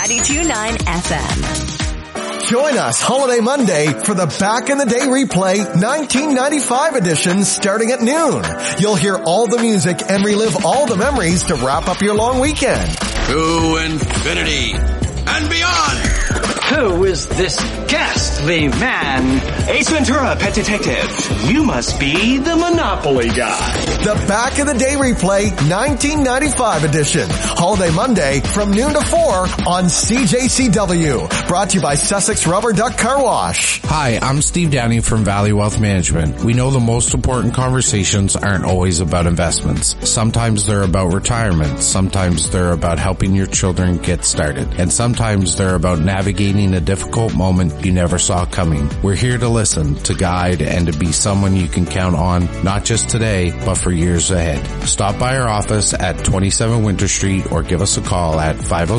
92.9 FM. Join us Holiday Monday for the Back in the Day Replay 1995 edition starting at noon. You'll hear all the music and relive all the memories to wrap up your long weekend. To infinity and beyond. Who is this ghastly man? Ace Ventura, Pet Detective. You must be the Monopoly guy. The Back in the Day Replay 1995 edition. Holiday Monday from noon to 4 on CJCW. Brought to you by Sussex Rubber Duck Car Wash. Hi, I'm Steve Downey from Valley Wealth Management. We know the most important conversations aren't always about investments. Sometimes they're about retirement. Sometimes they're about helping your children get started. And sometimes they're about navigating a difficult moment you never saw coming. We're here to listen, to guide, and to be someone you can count on, not just today, but for years ahead. Stop by our office at 27 Winter Street or give us a call at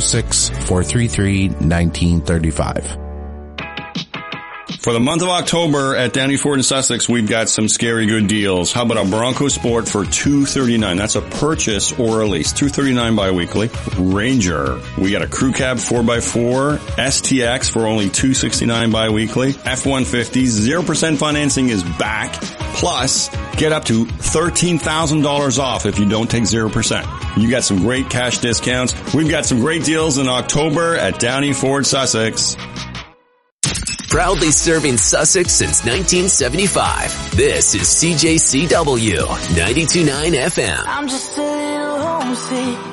506-433-1935. For the month of October at Downey Ford in Sussex, we've got some scary good deals. How about a Bronco Sport for $239? That's a purchase or a lease. $239 bi-weekly. Ranger. We got a Crew Cab 4x4 STX for only $269 bi-weekly. F-150. 0% financing is back. Plus, get up to $13,000 off if you don't take 0%. You got some great cash discounts. We've got some great deals in October at Downey Ford Sussex. Proudly serving Sussex since 1975. This is CJCW 92.9 FM. I'm just a little homesick.